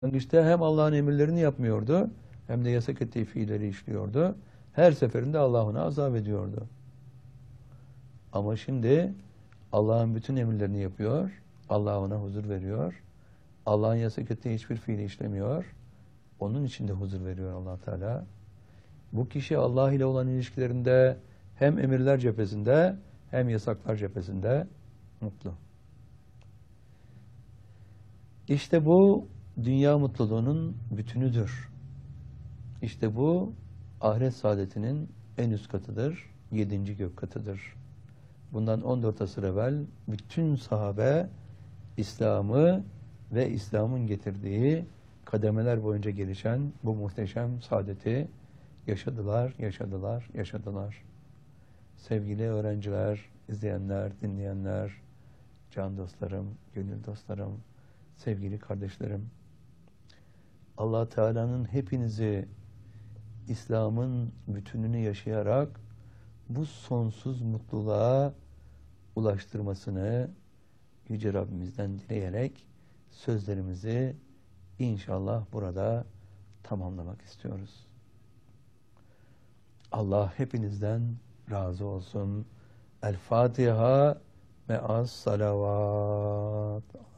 başlangıçta hem Allah'ın emirlerini yapmıyordu, hem de yasak ettiği fiilleri işliyordu. Her seferinde Allah ona azap ediyordu. Ama şimdi Allah'ın bütün emirlerini yapıyor, Allah ona huzur veriyor. Allah'ın yasak ettiği hiçbir fiili işlemiyor. Onun için de huzur veriyor Allah Teala. Bu kişi Allah ile olan ilişkilerinde hem emirler cephesinde hem yasaklar cephesinde mutlu. İşte bu dünya mutluluğunun bütünüdür. İşte bu ahiret saadetinin en üst katıdır, 7. gök katıdır. Bundan 14 asır evvel bütün sahabe İslam'ı ve İslam'ın getirdiği kademeler boyunca gelişen bu muhteşem saadeti yaşadılar, yaşadılar, yaşadılar. Sevgili öğrenciler, izleyenler, dinleyenler, can dostlarım, gönül dostlarım, sevgili kardeşlerim, Allah Teala'nın hepinizi İslam'ın bütününü yaşayarak bu sonsuz mutluluğa ulaştırmasını Yüce Rabbimizden dileyerek sözlerimizi inşallah burada tamamlamak istiyoruz. Allah hepinizden razı olsun. El Fatiha me'as salavat.